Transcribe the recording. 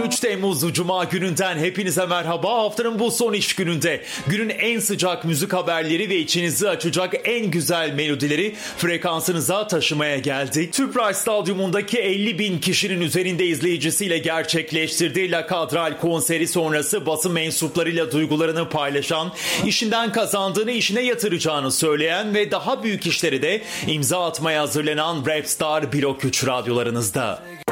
13 Temmuz Cuma gününden hepinize merhaba. Haftanın bu son iş gününde günün en sıcak müzik haberleri ve içinizi açacak en güzel melodileri frekansınıza taşımaya geldik. Tüpraş Stadyumundaki 50 bin kişinin üzerinde izleyicisiyle gerçekleştirdiği La Cadral konseri sonrası basın mensuplarıyla duygularını paylaşan, işinden kazandığını işine yatıracağını söyleyen ve daha büyük işleri de imza atmaya hazırlanan rap star Blok 3 radyolarınızda.